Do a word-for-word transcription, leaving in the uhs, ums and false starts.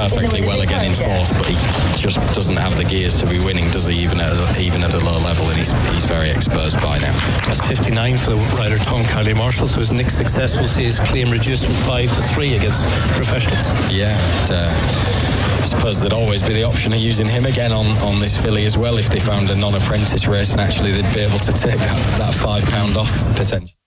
perfectly well again in fourth, but he just doesn't have the gears to be winning, does he, even at a, even at a low level, and he's, he's very exposed by now. That's fifty-nine for the rider Tom Carly Marshall, so his next success will see his claim reduced from five to three against professionals. Yeah, and, uh, I suppose there'd always be the option of using him again on, on this filly as well if they found a non-apprentice race, and actually they'd be able to take that, that five pound off potentially.